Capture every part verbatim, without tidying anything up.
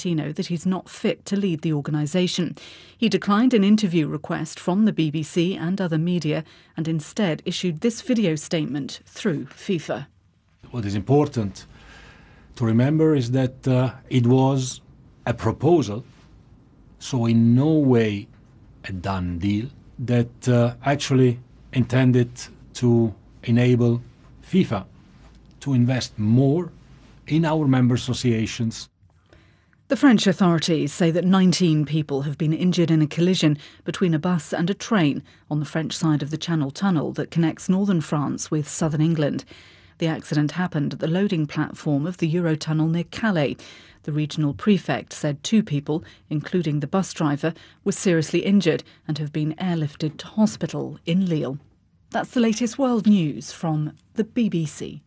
Infantino that he's not fit to lead the organisation. He declined an interview request from the B B C and other media and instead issued this video statement through FIFA. What is important to remember is that uh, it was a proposal, so in no way a done deal, that uh, actually intended to enable FIFA to invest more in our member associations. The French authorities say that nineteen people have been injured in a collision between a bus and a train on the French side of the Channel Tunnel that connects northern France with southern England. The accident happened at the loading platform of the Eurotunnel near Calais. The regional prefect said two people, including the bus driver, were seriously injured and have been airlifted to hospital in Lille. That's the latest world news from the B B C.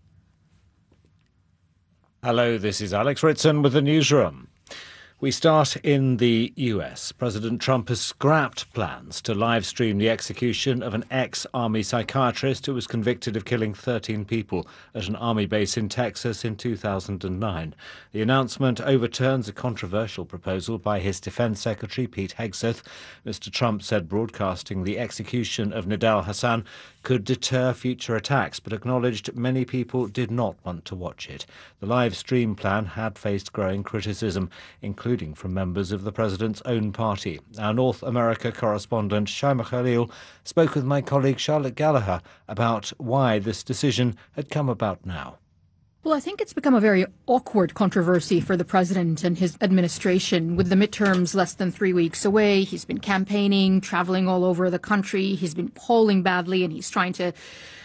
Hello, this is Alex Ritson with the newsroom. We start in the U S. President Trump has scrapped plans to live stream the execution of an ex-army psychiatrist who was convicted of killing thirteen people at an army base in Texas in two thousand nine. The announcement overturns a controversial proposal by his defense secretary, Pete Hegseth. Mister Trump said broadcasting the execution of Nidal Hasan could deter future attacks, but acknowledged many people did not want to watch it. The live stream plan had faced growing criticism, including from members of the president's own party. Our North America correspondent Shaima Khalil spoke with my colleague Charlotte Gallagher about why this decision had come about now. Well, I think it's become a very awkward controversy for the president and his administration. With the midterms less than three weeks away, he's been campaigning, traveling all over the country. He's been polling badly, and he's trying to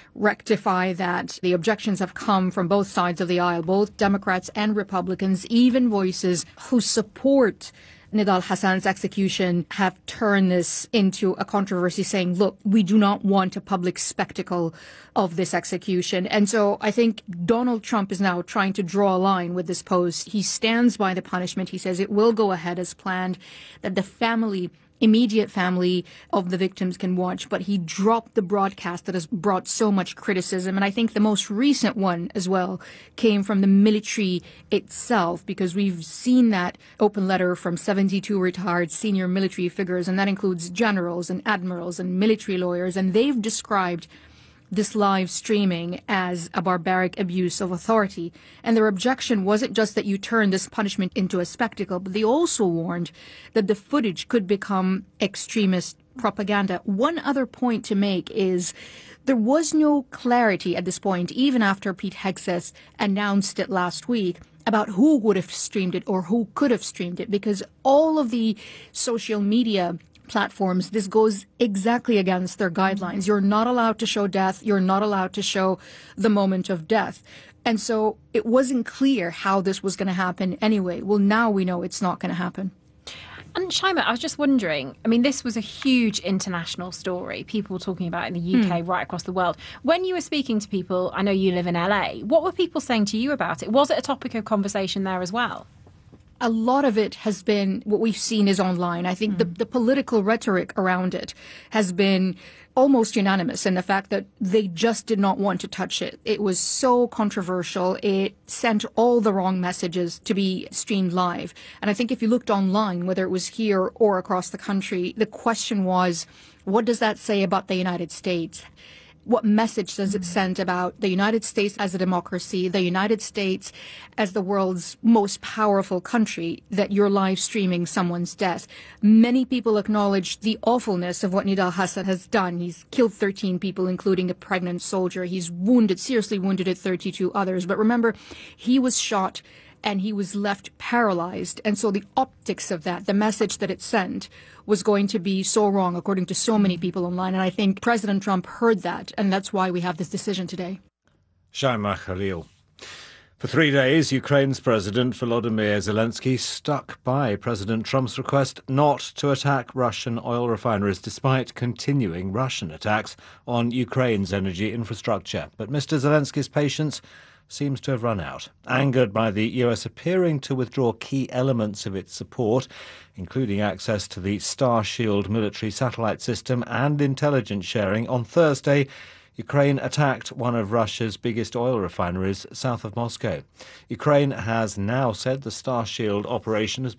rectify that. The objections have come from both sides of the aisle, both Democrats and Republicans. Even voices who support Nidal Hasan's execution have turned this into a controversy, saying, look, we do not want a public spectacle of this execution. And so I think Donald Trump is now trying to draw a line with this post. He stands by the punishment. He says it will go ahead as planned, that the family immediate family of the victims can watch, but he dropped the broadcast that has brought so much criticism. And I think the most recent one as well came from the military itself, because we've seen that open letter from seventy-two retired senior military figures, and that includes generals and admirals and military lawyers, and they've described this live streaming as a barbaric abuse of authority. And their objection wasn't just that you turn this punishment into a spectacle, but they also warned that the footage could become extremist propaganda. One other point to make is there was no clarity at this point, even after Pete Hegseth announced it last week, about who would have streamed it or who could have streamed it, because all of the social media platforms, this goes exactly against their guidelines. You're not allowed to show death. You're not allowed to show the moment of death. And so it wasn't clear how this was going to happen anyway. Well, now we know it's not going to happen. And Shaima, I was just wondering, I mean, this was a huge international story, people talking about it in the U K, hmm. right across the world. When you were speaking to people, I know you live in L A, what were people saying to you about it? Was it a topic of conversation there as well? A lot of it has been, what we've seen is online. I think mm. the, the political rhetoric around it has been almost unanimous in the fact that they just did not want to touch it. It was so controversial. It sent all the wrong messages to be streamed live. And I think if you looked online, whether it was here or across the country, the question was, what does that say about the United States? What message does it send about the United States as a democracy, the United States as the world's most powerful country, that you're live streaming someone's death? Many people acknowledge the awfulness of what Nidal Hasan has done. He's killed thirteen people, including a pregnant soldier. He's wounded, seriously wounded at thirty-two others. But remember, he was shot and he was left paralyzed. And so the optics of that, the message that it sent, was going to be so wrong, according to so many people online. And I think President Trump heard that, and that's why we have this decision today. Shaima Khalil. For three days, Ukraine's President Volodymyr Zelensky stuck by President Trump's request not to attack Russian oil refineries, despite continuing Russian attacks on Ukraine's energy infrastructure. But Mister Zelensky's patience seems to have run out, angered by the U S appearing to withdraw key elements of its support, including access to the Starshield military satellite system and intelligence sharing. On Thursday, Ukraine attacked one of Russia's biggest oil refineries south of Moscow. Ukraine has now said the Starshield operation has